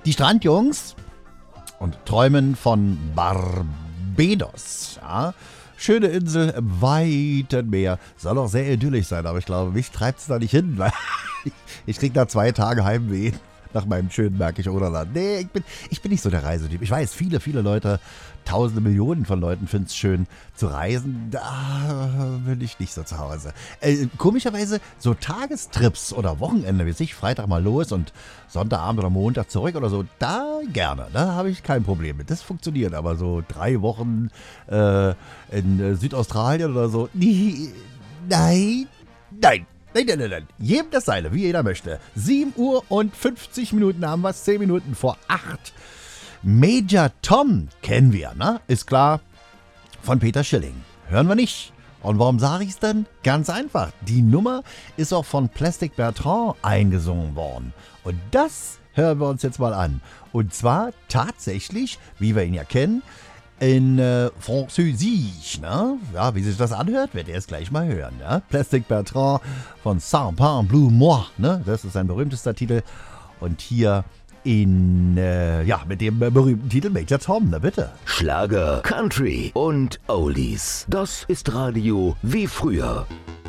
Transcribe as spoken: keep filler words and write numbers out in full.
Die Strandjungs und träumen von Barbados. Ja? Schöne Insel im weiten Meer. Soll auch sehr idyllisch sein, aber ich glaube, mich treibt es da nicht hin. Weil ich krieg da zwei Tage Heimweh nach meinem schönen Märkisch Oderland. Nee, ich bin, ich bin nicht so der Reisetyp. Ich weiß, viele, viele Leute, tausende Millionen von Leuten finden es schön zu reisen. Da bin ich nicht so zu Hause. Äh, komischerweise so Tagestrips oder Wochenende, wie sich Freitag mal los und Sonntagabend oder Montag zurück oder so, da gerne. Da habe ich kein Problem mit. Das funktioniert. Aber so drei Wochen äh, in äh, Südaustralien oder so, nee, nein, nein. Nein, nein, nein, nein. Jedem das Seine, wie jeder möchte. sieben Uhr und fünfzig Minuten haben wir es, zehn Minuten vor acht. Major Tom kennen wir, ne? Ist klar, von Peter Schilling. Hören wir nicht. Und warum sage ich es denn? Ganz einfach. Die Nummer ist auch von Plastic Bertrand eingesungen worden. Und das hören wir uns jetzt mal an. Und zwar tatsächlich, wie wir ihn ja kennen, in äh, Französisch, ne? Ja, wie sich das anhört, werdet ihr es gleich mal hören, ne? Plastic Bertrand von Saint-Pain Bleu Moi, ne? Das ist sein berühmtester Titel. Und hier in, äh, ja, mit dem äh, berühmten Titel Major Tom, na bitte. Schlager, Country und Oldies. Das ist Radio wie früher.